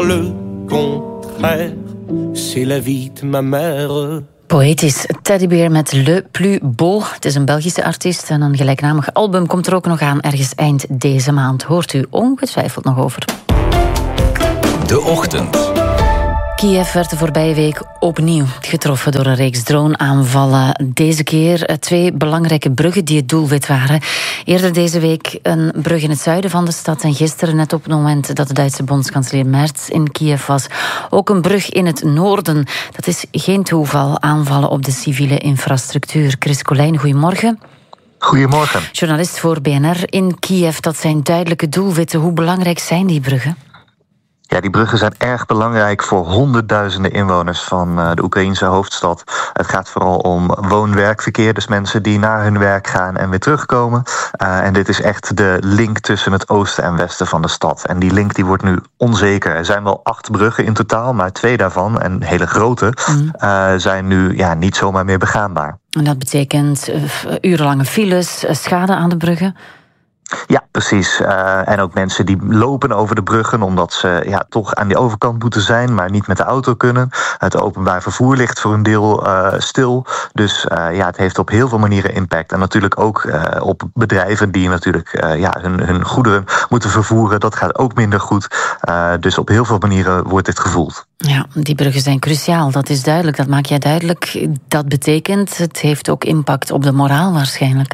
Le contraire, c'est la vie de ma mère. Poëtisch, Teddybeer met Le Plus Beau. Het is een Belgische artiest en een gelijknamig album komt er ook nog aan ergens eind deze maand. Hoort u ongetwijfeld nog over. De Ochtend. Kiev werd de voorbije week opnieuw getroffen door een reeks droneaanvallen. Deze keer 2 belangrijke bruggen die het doelwit waren. Eerder deze week een brug in het zuiden van de stad en gisteren, net op het moment dat de Duitse bondskanselier Merz in Kiev was, ook een brug in het noorden. Dat is geen toeval, aanvallen op de civiele infrastructuur. Chris Colijn, goedemorgen. Goedemorgen. Journalist voor BNR in Kiev, dat zijn duidelijke doelwitten. Hoe belangrijk zijn die bruggen? Ja, die bruggen zijn erg belangrijk voor honderdduizenden inwoners van de Oekraïnse hoofdstad. Het gaat vooral om woon-werkverkeer, dus mensen die naar hun werk gaan en weer terugkomen. En dit is echt de link tussen het oosten en westen van de stad. En die link die wordt nu onzeker. Er zijn wel 8 bruggen in totaal, maar 2 daarvan, en hele grote, zijn nu niet zomaar meer begaanbaar. En dat betekent urenlange files, schade aan de bruggen? Ja, precies. En ook mensen die lopen over de bruggen omdat ze toch aan die overkant moeten zijn, maar niet met de auto kunnen. Het openbaar vervoer ligt voor een deel stil. Dus het heeft op heel veel manieren impact. En natuurlijk ook op bedrijven die natuurlijk hun goederen moeten vervoeren. Dat gaat ook minder goed. Dus op heel veel manieren wordt dit gevoeld. Ja, die bruggen zijn cruciaal. Dat is duidelijk. Dat maak jij duidelijk. Dat betekent, het heeft ook impact op de moraal waarschijnlijk.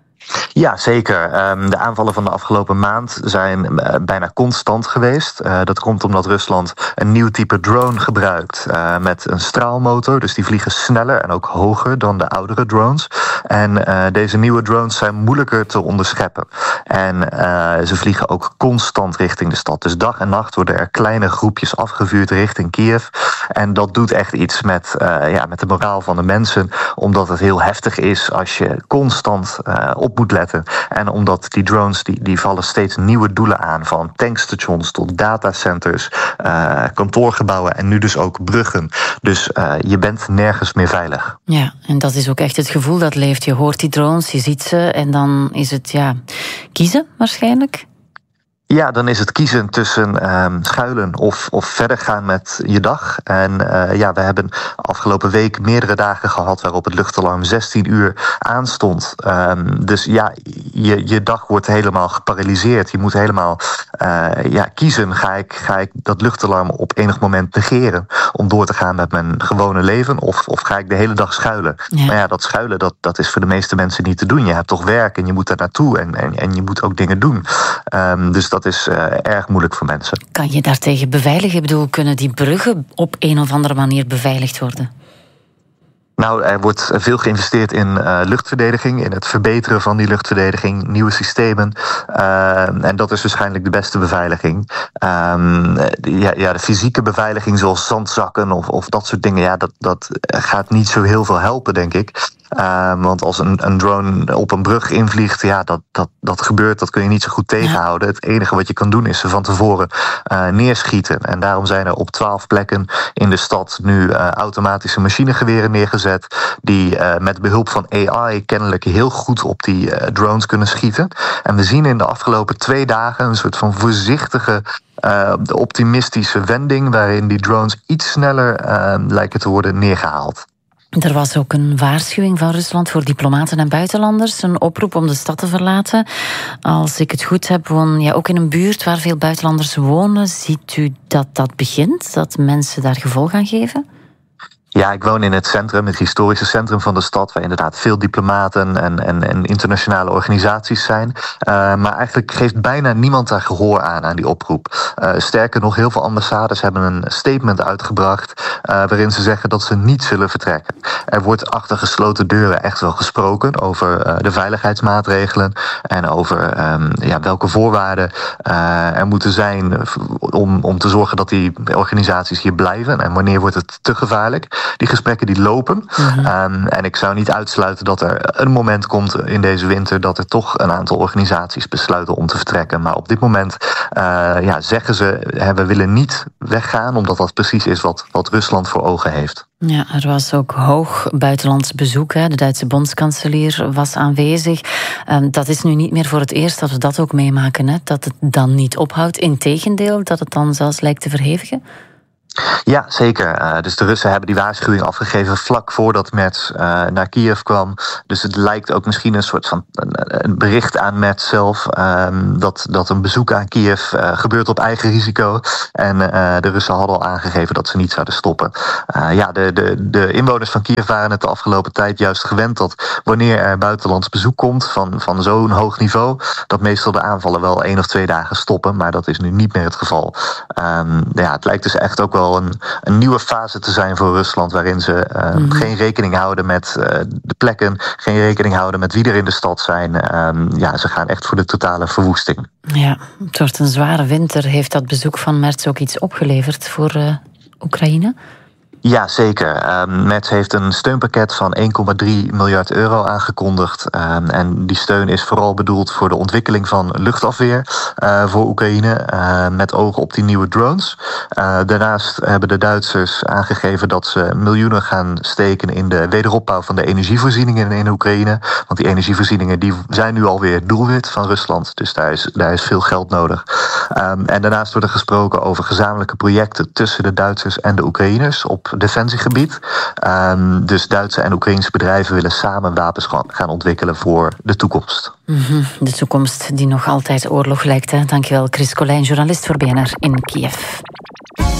Ja, zeker. De aanvallen van de afgelopen maand zijn bijna constant geweest. Dat komt omdat Rusland een nieuw type drone gebruikt met een straalmotor. Dus die vliegen sneller en ook hoger dan de oudere drones. En deze nieuwe drones zijn moeilijker te onderscheppen. En ze vliegen ook constant richting de stad. Dus dag en nacht worden er kleine groepjes afgevuurd richting Kiev. En dat doet echt iets met de moraal van de mensen. Omdat het heel heftig is als je constant op moet letten. En omdat die drones die vallen steeds nieuwe doelen aan. Van tankstations tot datacenters, kantoorgebouwen en nu dus ook bruggen. Dus je bent nergens meer veilig. Ja, en dat is ook echt het gevoel dat leeft. Je hoort die drones, je ziet ze en dan is het kiezen waarschijnlijk. Ja, dan is het kiezen tussen schuilen of verder gaan met je dag. En we hebben afgelopen week meerdere dagen gehad waarop het luchtalarm 16 uur aanstond. Dus je dag wordt helemaal geparalyseerd. Je moet helemaal kiezen. Ga ik dat luchtalarm op enig moment negeren om door te gaan met mijn gewone leven? Of ga ik de hele dag schuilen? Ja. Maar dat schuilen, dat is voor de meeste mensen niet te doen. Je hebt toch werk en je moet daar naartoe en je moet ook dingen doen. Dus dat is erg moeilijk voor mensen. Kan je daartegen beveiligen? Ik bedoel, kunnen die bruggen op een of andere manier beveiligd worden? Nou, er wordt veel geïnvesteerd in luchtverdediging, in het verbeteren van die luchtverdediging, nieuwe systemen. En dat is waarschijnlijk de beste beveiliging. De fysieke beveiliging zoals zandzakken of dat soort dingen, dat gaat niet zo heel veel helpen, denk ik. Want als een drone op een brug invliegt, dat gebeurt, dat kun je niet zo goed tegenhouden. Het enige wat je kan doen is ze van tevoren neerschieten. En daarom zijn er op 12 plekken in de stad nu automatische machinegeweren neergezet die met behulp van AI kennelijk heel goed op die drones kunnen schieten. En we zien in de afgelopen 2 dagen een soort van voorzichtige optimistische wending waarin die drones iets sneller lijken te worden neergehaald. Er was ook een waarschuwing van Rusland voor diplomaten en buitenlanders. Een oproep om de stad te verlaten. Als ik het goed heb, woon jij ook in een buurt waar veel buitenlanders wonen. Ziet u dat begint? Dat mensen daar gevolg aan geven? Ja, ik woon in het centrum, het historische centrum van de stad, waar inderdaad veel diplomaten en internationale organisaties zijn. Maar eigenlijk geeft bijna niemand daar gehoor aan die oproep. Sterker nog, heel veel ambassades hebben een statement uitgebracht waarin ze zeggen dat ze niet zullen vertrekken. Er wordt achter gesloten deuren echt wel gesproken over de veiligheidsmaatregelen en over welke voorwaarden er moeten zijn om te zorgen dat die organisaties hier blijven en wanneer wordt het te gevaarlijk. die gesprekken die lopen. En ik zou niet uitsluiten dat er een moment komt in deze winter dat er toch een aantal organisaties besluiten om te vertrekken. Maar op dit moment zeggen ze, we willen niet weggaan, omdat dat precies is wat Rusland voor ogen heeft. Ja, er was ook hoog buitenlands bezoek. De Duitse bondskanselier was aanwezig. Dat is nu niet meer voor het eerst dat we dat ook meemaken. Dat het dan niet ophoudt. Integendeel, dat het dan zelfs lijkt te verhevigen. Ja, zeker. Dus de Russen hebben die waarschuwing afgegeven vlak voordat Merz naar Kiev kwam. Dus het lijkt ook misschien een soort van een bericht aan Merz zelf, dat een bezoek aan Kiev gebeurt op eigen risico. En de Russen hadden al aangegeven dat ze niet zouden stoppen. De inwoners van Kiev waren het de afgelopen tijd juist gewend dat wanneer er buitenlands bezoek komt van zo'n hoog niveau, dat meestal de aanvallen wel 1 of 2 dagen stoppen. Maar dat is nu niet meer het geval. Het lijkt dus echt ook wel een nieuwe fase te zijn voor Rusland, waarin ze geen rekening houden met de plekken, geen rekening houden met wie er in de stad zijn. Ze gaan echt voor de totale verwoesting. Ja, het wordt een zware winter. Heeft dat bezoek van Merz ook iets opgeleverd voor Oekraïne? Ja, zeker. Merz heeft een steunpakket van 1,3 miljard euro aangekondigd. En die steun is vooral bedoeld voor de ontwikkeling van luchtafweer voor Oekraïne, met oog op die nieuwe drones. Daarnaast hebben de Duitsers aangegeven dat ze miljoenen gaan steken in de wederopbouw van de energievoorzieningen in Oekraïne. Want die energievoorzieningen die zijn nu alweer doelwit van Rusland. Dus daar is veel geld nodig. En daarnaast wordt er gesproken over gezamenlijke projecten tussen de Duitsers en de Oekraïners op defensiegebied. Dus Duitse en Oekraïnse bedrijven willen samen wapens gaan ontwikkelen voor de toekomst. De toekomst die nog altijd oorlog lijkt. Dankjewel, Chris Colijn, journalist voor BNR in Kiev.